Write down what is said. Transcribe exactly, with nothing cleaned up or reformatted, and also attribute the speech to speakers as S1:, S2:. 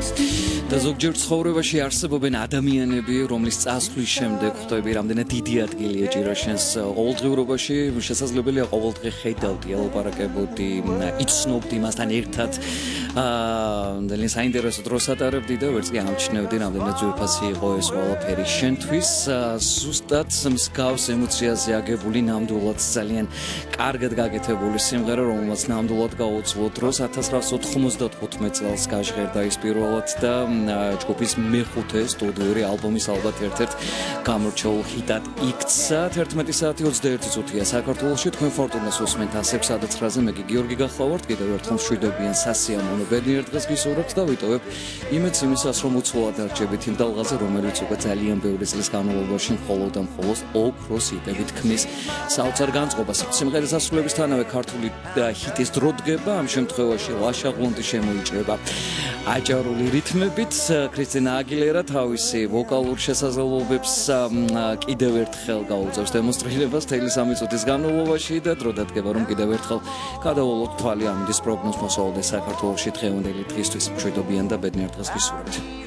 S1: და ზოგჯერ ცხოვრებაში არსებობენ ადამიანები, რომლის წასვლის შემდეგ ხვდები, რამდენად დიდი ადგილი ეჭირა შენს ყოველდღიურობაში, შესაძლებელია ყოველდღე ხედავდი, ელაპარაკებოდი, იცნობდი მასთან ერთად. აა, საინტერესო დროს ატარებდი და ვერც კი ამჩნევდი, რამდენად ძვირფასი იყო ეს ყველაფერი შენთვის. ზუსტად მსგავს ემოციაზე აგებული, ნამდვილად ძალიან კარგად გაკეთებული სიმღერა, რომელმაც ნამდვილად გაუძლო დროს ათას რვაასი ოთხმოცდათხუთმეტ წელს გაჟღერდა ის პირველად და ჯგუფის მეხუთე სტუდიური ალბომის ალბათ ერთ-ერთ გამორჩეულ ჰიტად იქცა. თერთმეტი საათი ოცდაერთი წუთია საქართველოში. თქვენ ფორტუნას უსმენთ ასი ოცდაათზე. მე კი გიორგი გახლავართ. კიდევ ერთხელ მშვიდობიან სასიამოვნო ბედნიერ დღეს გისურვებთ და ვიტოვებ იმედს იმისას, რომ უცვლად არჩებით იმ დალღაზე, რომელიც უკვე ძალიან ბევრი წლის განმავლობაში მხოლოდ და მხოლოდ ოქროს ჰიტებით ქმნის საოცარ განწყობას. სიმღერის ასრულებისთანავე ქართული ჰიტის დრო დგება, ამ შემთხვევაში ლაშა ღლუნტი შემოიჭრება აჭარული რითმებით. ქრისტინა აგილერა თავისი ვოკალურ შესაძლებლობებს კიდევ ერთხელ გაუწევს დემონსტრირებას მთელი სამი წუთის განმავლობაში და დრო დადგება, რომ კიდევ ერთხელ გადავალოთ თვალი ამინდის პროგნოზ მოსავალ საქართველოში დღევანდელი დღისთვის. მშვიდობიან და ბედნიერ დღეს გისურვებთ.